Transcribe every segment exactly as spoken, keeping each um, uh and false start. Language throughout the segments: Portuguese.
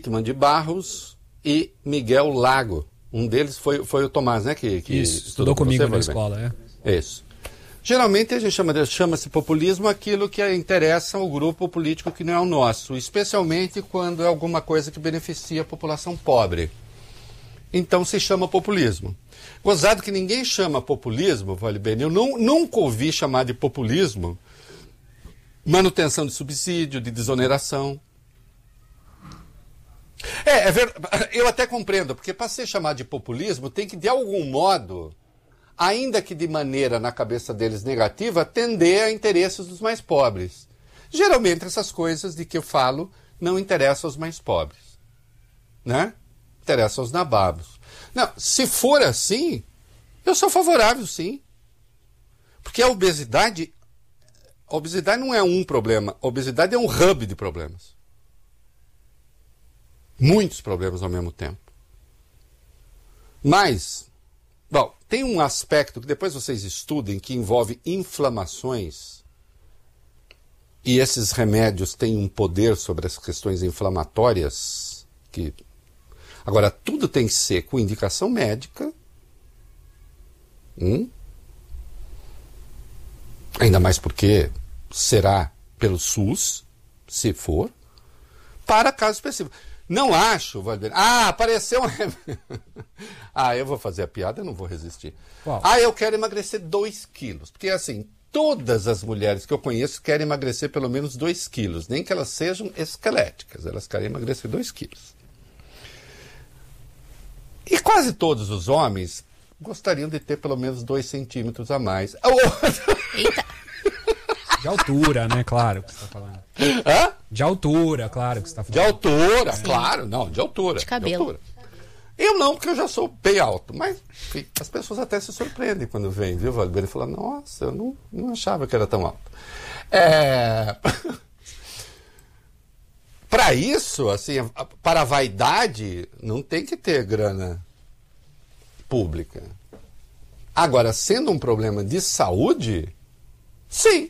Wittmann de Barros e Miguel Lago. Um deles foi, foi o Tomás, né? Que, que Isso, estudou, estudou comigo você, na escola, é. Isso. Geralmente a gente chama, chama-se populismo aquilo que interessa ao grupo político que não é o nosso, especialmente quando é alguma coisa que beneficia a população pobre. Então se chama populismo. Gozado que ninguém chama populismo, vale bem, eu não, nunca ouvi chamar de populismo manutenção de subsídio, de desoneração. É, é ver, eu até compreendo, porque para ser chamado de populismo tem que, de algum modo, ainda que de maneira, na cabeça deles, negativa, atender a interesses dos mais pobres. Geralmente essas coisas de que eu falo não interessam aos mais pobres, né? Interessam aos nababos. Não, se for assim, eu sou favorável, sim. Porque a obesidade, a obesidade não é um problema, a obesidade é um hub de problemas. Muitos problemas ao mesmo tempo. Mas, bom, tem um aspecto que depois vocês estudem que envolve inflamações. E esses remédios têm um poder sobre as questões inflamatórias. Que... Agora, tudo tem que ser com indicação médica. Hum? Ainda mais porque será pelo SUS, se for, para caso específico. Não acho, Valdir. Ah, apareceu um remédio. Ah, eu vou fazer a piada, eu não vou resistir. Qual? Ah, eu quero emagrecer dois quilos. Porque, assim, todas as mulheres que eu conheço querem emagrecer pelo menos dois quilos. Nem que elas sejam esqueléticas, elas querem emagrecer dois quilos. E quase todos os homens gostariam de ter pelo menos dois centímetros a mais. Eita! De altura, né? Claro que você está falando. Hã? De altura, claro que você está falando. De altura, Sim. claro. Não, de altura. De cabelo. De altura. Eu não, porque eu já sou bem alto. Mas, enfim, as pessoas até se surpreendem quando vêm, viu, Valdir? E falam, nossa, eu não, não achava que era tão alto. É... Para isso, assim, para a vaidade, não tem que ter grana pública. Agora, sendo um problema de saúde, sim.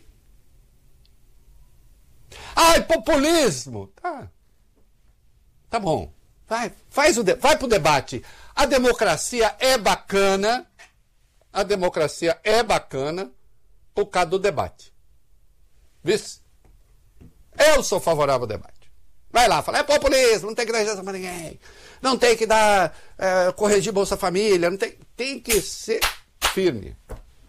Ai, populismo! Tá. Tá bom. Vai, faz o de... vai pro debate. A democracia é bacana. A democracia é bacana por causa do debate. Viu? Eu sou favorável ao debate. Vai lá, fala, é populismo, não tem que dar injeção pra ninguém. Não tem que dar, é, corrigir Bolsa Família, não tem, tem que ser firme.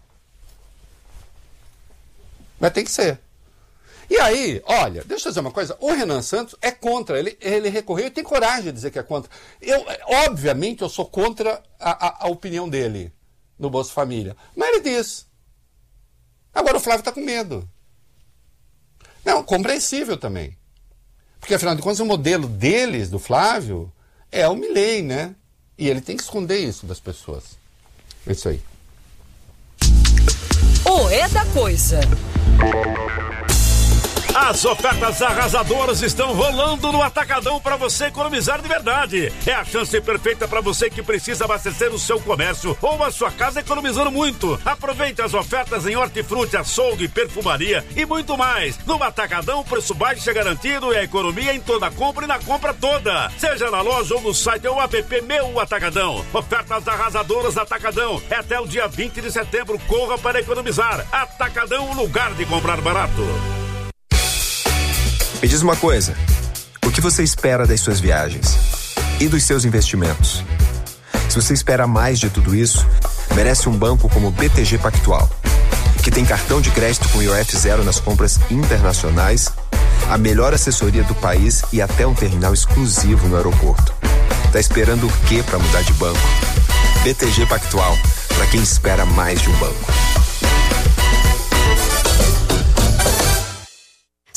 Mas tem que ser. E aí, olha, deixa eu dizer uma coisa, o Renan Santos é contra, ele, ele recorreu e tem coragem de dizer que é contra. Eu, obviamente, eu sou contra a, a, a opinião dele no Bolsa Família. Mas ele diz. Agora o Flávio está com medo. Não, compreensível também. Porque, afinal de contas, o modelo deles, do Flávio, é o Milei, né? E ele tem que esconder isso das pessoas. É isso aí. O É da Coisa. As ofertas arrasadoras estão rolando no Atacadão para você economizar de verdade. É a chance perfeita para você que precisa abastecer o seu comércio ou a sua casa economizando muito. Aproveite as ofertas em hortifruti, açougue, perfumaria e muito mais. No Atacadão, preço baixo é garantido e a economia em toda compra e na compra toda. Seja na loja ou no site ou app Meu Atacadão. Ofertas arrasadoras Atacadão. É até o dia vinte de setembro. Corra para economizar. Atacadão, lugar de comprar barato. Me diz uma coisa, o que você espera das suas viagens e dos seus investimentos? Se você espera mais de tudo isso, merece um banco como o B T G Pactual, que tem cartão de crédito com I O F zero nas compras internacionais, a melhor assessoria do país e até um terminal exclusivo no aeroporto. Tá esperando o quê para mudar de banco? B T G Pactual, para quem espera mais de um banco.